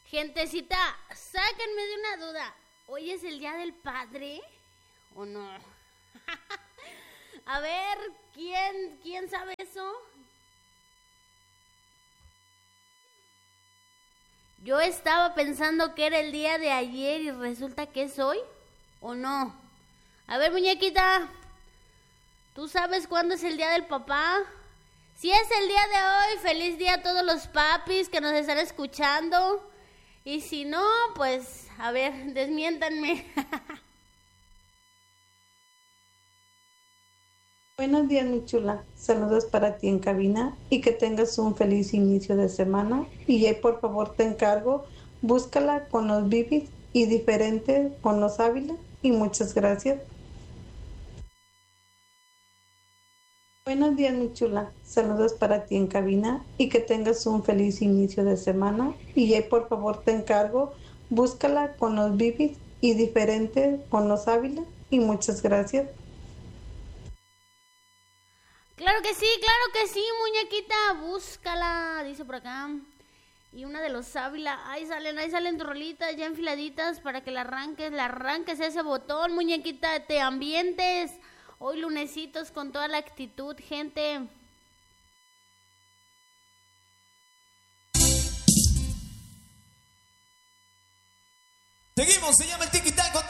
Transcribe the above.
Gentecita, sáquenme de una duda. ¿Hoy es el Día del Padre o no? A ver, ¿quién sabe eso? Yo estaba pensando que era el día de ayer y resulta que es hoy, ¿o no? A ver, muñequita, ¿tú sabes cuándo es el día del papá? Si es el día de hoy, feliz día a todos los papis que nos están escuchando. Y si no, pues, a ver, desmiéntanme. Buenos días, mi chula. Saludos para ti en cabina y que tengas un feliz inicio de semana. Y por favor te encargo, búscala con los bibis y diferente con los Ávila. Y muchas gracias. Buenos días, mi chula. Saludos para ti en cabina y que tengas un feliz inicio de semana. Y por favor te encargo, búscala con los bibis y diferente con los Ávila. Y muchas gracias. Claro que sí, muñequita, búscala, dice por acá. Y una de los Ávila, ahí salen rolitas ya enfiladitas para que la arranques ese botón, muñequita, te ambientes. Hoy lunesitos con toda la actitud, gente. Seguimos, se llama el Tiki Taco.